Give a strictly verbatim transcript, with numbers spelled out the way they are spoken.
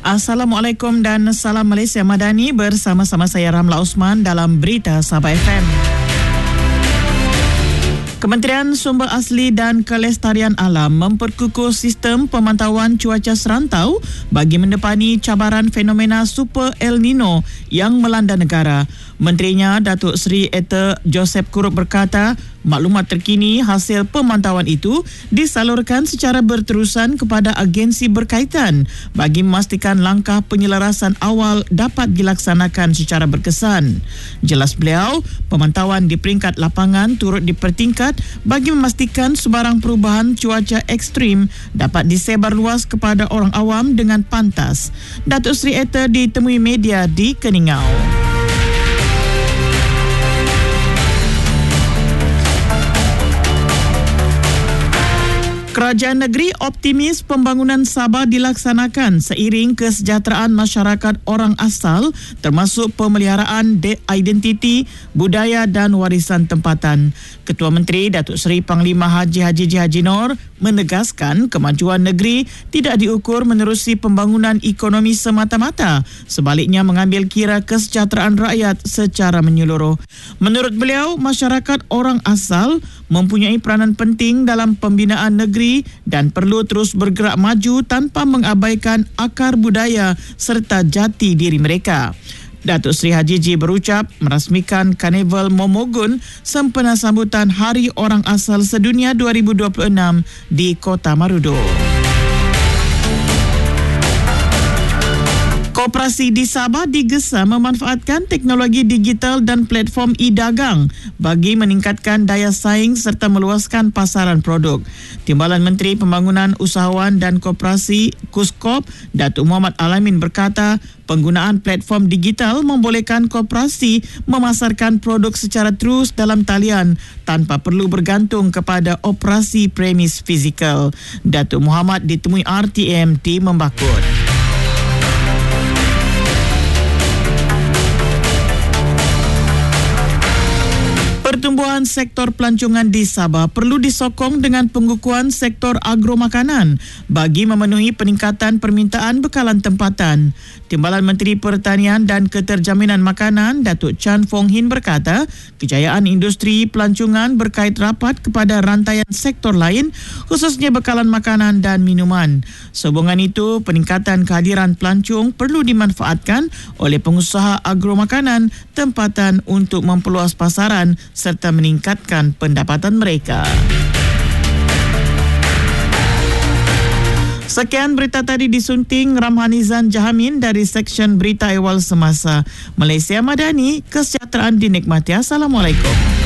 Assalamualaikum dan salam Malaysia Madani, bersama-sama saya Ramla Osman dalam Berita Sabah F M. Kementerian Sumber Asli dan Kelestarian Alam memperkukuh sistem pemantauan cuaca serantau bagi mendepani cabaran fenomena Super El Nino yang melanda negara. Menterinya Datuk Seri Eta Joseph Kurup berkata, maklumat terkini hasil pemantauan itu disalurkan secara berterusan kepada agensi berkaitan bagi memastikan langkah penyelarasan awal dapat dilaksanakan secara berkesan. Jelas beliau, pemantauan di peringkat lapangan turut dipertingkat bagi memastikan sebarang perubahan cuaca ekstrim dapat disebar luas kepada orang awam dengan pantas. Datuk Seri Eta ditemui media di Keningau. Kerajaan negeri optimis pembangunan Sabah dilaksanakan seiring kesejahteraan masyarakat orang asal termasuk pemeliharaan identiti, budaya dan warisan tempatan. Ketua Menteri Datuk Seri Panglima Haji Haji Haji Noor menegaskan kemajuan negeri tidak diukur menerusi pembangunan ekonomi semata-mata, sebaliknya mengambil kira kesejahteraan rakyat secara menyeluruh. Menurut beliau, masyarakat orang asal mempunyai peranan penting dalam pembinaan negeri dan perlu terus bergerak maju tanpa mengabaikan akar budaya serta jati diri mereka. Datuk Seri Haji Ji berucap merasmikan Karnival Momogun sempena sambutan Hari Orang Asal Sedunia dua ribu dua puluh enam di Kota Marudu. Koperasi di Sabah digesa memanfaatkan teknologi digital dan platform e-dagang bagi meningkatkan daya saing serta meluaskan pasaran produk. Timbalan Menteri Pembangunan Usahawan dan Koperasi Kuskop, Datuk Muhammad Alamin berkata, penggunaan platform digital membolehkan koperasi memasarkan produk secara terus dalam talian tanpa perlu bergantung kepada operasi premis fizikal. Datuk Muhammad ditemui R T M di Membakut. Pertumbuhan sektor pelancongan di Sabah perlu disokong dengan pengukuhan sektor agromakanan bagi memenuhi peningkatan permintaan bekalan tempatan. Timbalan Menteri Pertanian dan Keterjaminan Makanan Datuk Chan Fong Hin berkata, kejayaan industri pelancongan berkait rapat kepada rantaian sektor lain, khususnya bekalan makanan dan minuman. Sehubungan itu, peningkatan kehadiran pelancong perlu dimanfaatkan oleh pengusaha agromakanan tempatan untuk memperluas pasaran serta meningkatkan pendapatan mereka. Sekian berita tadi disunting Ramhanizan Jahamin dari Seksyen Berita Awal Semasa. Malaysia Madani, kesejahteraan dinikmati. Assalamualaikum.